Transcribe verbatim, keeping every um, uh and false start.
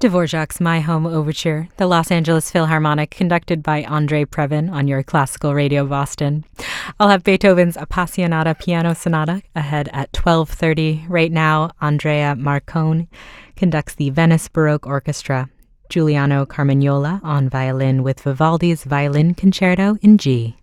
Dvorak's My Home Overture, the Los Angeles Philharmonic, conducted by Andre Previn on your classical radio Boston. I'll have Beethoven's Appassionata Piano Sonata ahead at twelve thirty. Right now, Andrea Marcone conducts the Venice Baroque Orchestra. Giuliano Carmagnola on violin with Vivaldi's Violin Concerto in G.